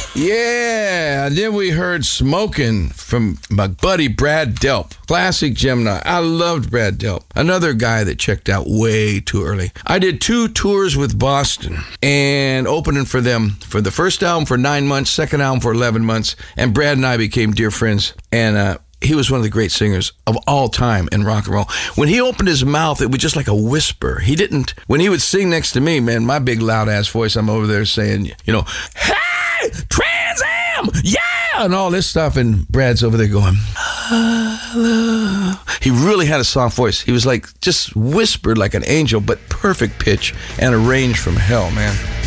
Yeah, then we heard Smoking from my buddy Brad Delp. Classic Gemini. I loved Brad Delp. Another guy that checked out way too early. I did 2 tours with Boston and opening for them for the first album for 9 months, second album for 11 months, and Brad and I became dear friends. And he was one of the great singers of all time in rock and roll. When he opened his mouth, it was just like a whisper. When he would sing next to me, man, my big loud ass voice, I'm over there saying, hey, Trans Am, yeah, and all this stuff. And Brad's over there going, hello. He really had a soft voice. He was like, just whispered like an angel, but perfect pitch and a range from hell, man.